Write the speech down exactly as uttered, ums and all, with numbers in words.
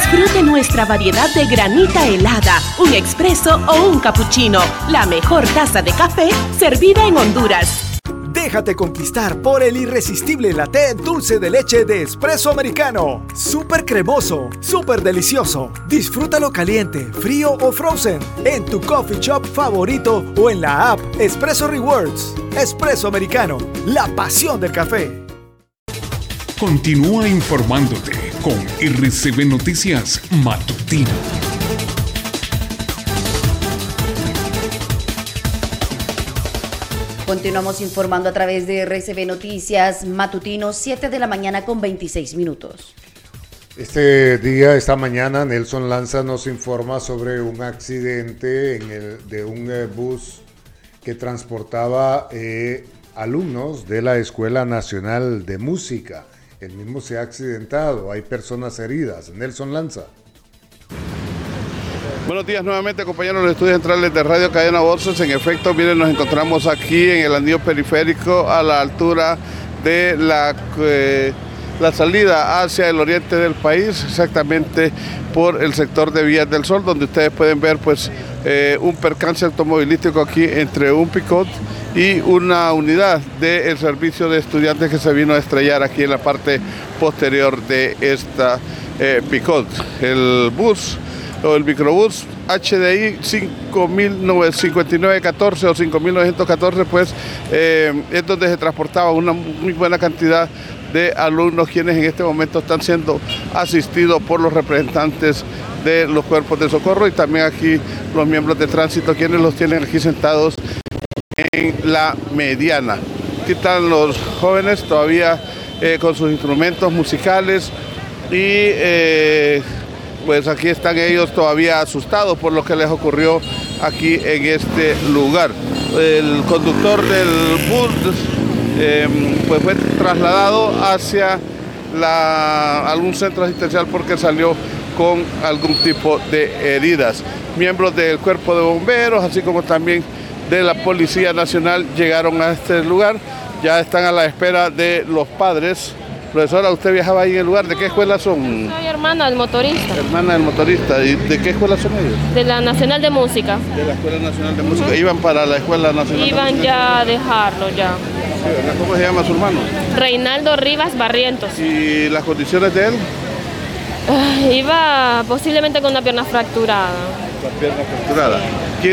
Disfrute nuestra variedad de granita helada, un expreso o un cappuccino. La mejor taza de café servida en Honduras. Déjate conquistar por el irresistible latte dulce de leche de Espresso Americano. Súper cremoso, súper delicioso. Disfrútalo caliente, frío o frozen en tu coffee shop favorito o en la app Espresso Rewards. Espresso Americano, la pasión del café. Continúa informándote con R C B Noticias Matutino. Continuamos informando a través de R C B Noticias Matutino, siete de la mañana con veintiséis minutos. Este día, esta mañana, Nelson Lanza nos informa sobre un accidente en el, de un eh, bus que transportaba eh, alumnos de la Escuela Nacional de Música. El mismo se ha accidentado, hay personas heridas. Nelson Lanza. Buenos días nuevamente, compañeros de los estudios centrales de Radio Cadena Voces. En efecto, miren, nos encontramos aquí en el anillo periférico a la altura de la, eh, la salida hacia el oriente del país, exactamente por el sector de Vías del Sol, donde ustedes pueden ver pues eh, un percance automovilístico aquí entre un pick-up y una unidad del servicio de estudiantes que se vino a estrellar aquí en la parte posterior de esta eh, pick-up. El bus o el microbús H D I cinco mil cincuenta y nueve catorce o cinco mil novecientos catorce, pues eh, es donde se transportaba una muy buena cantidad de alumnos, quienes en este momento están siendo asistidos por los representantes de los cuerpos de socorro y también aquí los miembros de tránsito, quienes los tienen aquí sentados en la mediana. Aquí están los jóvenes todavía eh, con sus instrumentos musicales y eh, pues aquí están ellos todavía asustados por lo que les ocurrió aquí en este lugar. El conductor del bus eh, pues fue trasladado hacia la, algún centro asistencial porque salió con algún tipo de heridas. Miembros del cuerpo de bomberos, así como también de la Policía Nacional, llegaron a este lugar. Ya están a la espera de los padres. Profesora, usted viajaba ahí en el lugar. ¿De qué escuela son? Soy hermana del motorista. Hermana del motorista. ¿Y de qué escuela son ellos? De la Nacional de Música. De la Escuela Nacional de Música. Uh-huh. ¿Iban para la Escuela Nacional Iban de Música? ya a dejarlo ya. Sí, ¿cómo se llama su hermano? Reinaldo Rivas Barrientos. ¿Y las condiciones de él? Uh, iba posiblemente con una pierna fracturada. La pierna fracturada. Sí.